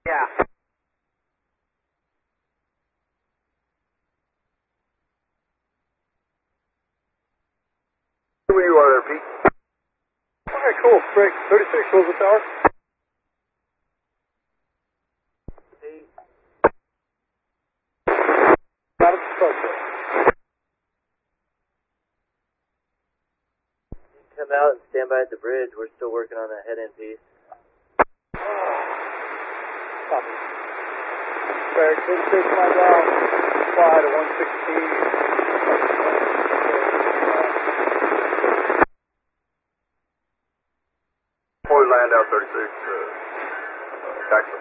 Yeah. Where you are there, Pete? Alright, cool. Great. 36, what was the tower? Got it, structure. Come out and stand by at the bridge. We're still working on that head-end piece. Copy. Correct. 36, my down. Fly to 116. Before we land out 36, taxi.